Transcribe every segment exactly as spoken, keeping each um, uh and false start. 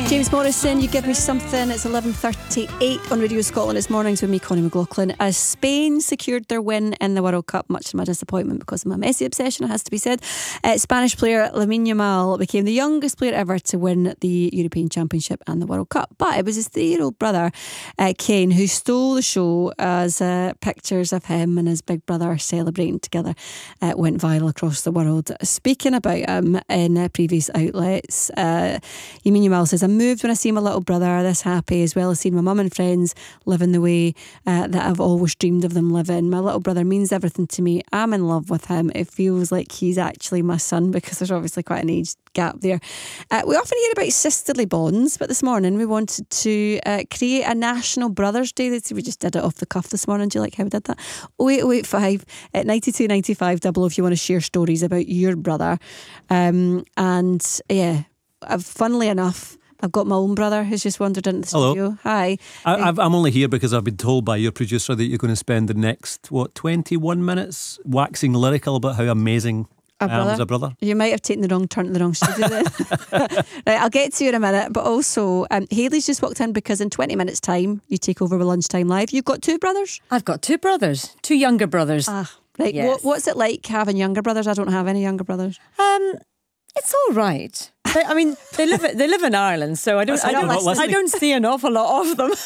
James Morrison, You Give Me Something. It's eleven thirty-eight on Radio Scotland. It's mornings with me, Connie McLaughlin. As Spain secured their win in the World Cup, much to my disappointment because of my Messi obsession, it has to be said, uh, Spanish player Lamine Yamal became the youngest player ever to win the European Championship and the World Cup. But it was his three-year-old brother, uh, Kane, who stole the show as uh, pictures of him and his big brother celebrating together uh, went viral across the world. Speaking about him in uh, previous outlets, uh, Lamine Yamal says, I'm moved when I see my little brother this happy, as well as seeing my mum and friends living the way uh, that I've always dreamed of them living. My little brother means everything to me. I'm in love with him. It feels like he's actually my son, because there's obviously quite an age gap there. Uh, we often hear about sisterly bonds, but this morning we wanted to uh, create a National Brothers Day. We just did it off the cuff this morning. Do you like how we did that? oh eight oh eight five at ninety-two ninety-five double if you want to share stories about your brother. Um, and yeah, I've, funnily enough, I've got my own brother who's just wandered into the Hello. studio. Hi. I, I've, I'm only here because I've been told by your producer that you're going to spend the next, what, twenty-one minutes waxing lyrical about how amazing A I am as a brother. You might have taken the wrong turn to the wrong studio then. Right, I'll get to you in a minute. But also, um, Hayley's just walked in because in twenty minutes' time, you take over with Lunchtime Live. You've got two brothers? I've got two brothers, two younger brothers. Ah, right. Yes. What, what's it like having younger brothers? I don't have any younger brothers. Um, it's all right. They, I mean, they live they live in Ireland, so I don't I don't, I don't see an awful lot of them.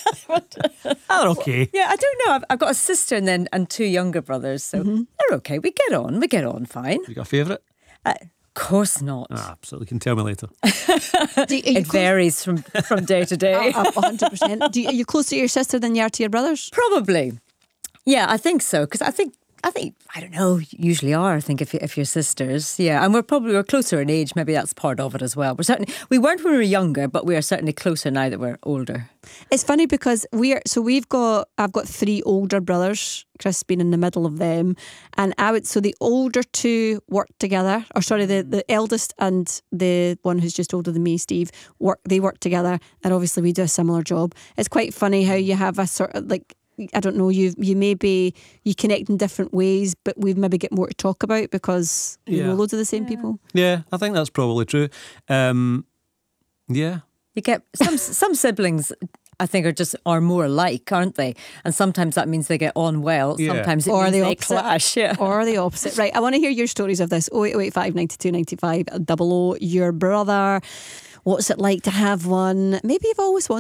They're okay. Yeah, I don't know. I've, I've got a sister and then and two younger brothers, so mm-hmm. they're okay. We get on. We get on fine. You got a favourite? Uh, of course not. Ah, absolutely. You can tell me later. Do you, it close? varies from, from day to day. Oh, one hundred percent. Do you, are you closer to your sister than you are to your brothers? Probably. Yeah, I think so. Because I think. I think, I don't know, usually are, I think, if, if you're sisters. Yeah, and we're probably we're closer in age. Maybe that's part of it as well. We're certainly, we weren't when we were younger, but we are certainly closer now that we're older. It's funny because we're, so we've got, I've got three older brothers, Chris being in the middle of them. And I would, so the older two work together, or sorry, the, the eldest and the one who's just older than me, Steve, work, they work together. And obviously we do a similar job. It's quite funny how you have a sort of like, I don't know, you you maybe you connect in different ways, but we maybe get more to talk about because we yeah. know loads of the same yeah. people. Yeah, I think that's probably true. Um, yeah. You get some some siblings I think are just are more alike, aren't they? And sometimes that means they get on well. Yeah. Sometimes it or means the they opposite. clash. Yeah. Or the opposite. Right, I want to hear your stories of this. oh eight oh eight five ninety-two ninety-five double oh, your brother. What's it like to have one? Maybe you've always wanted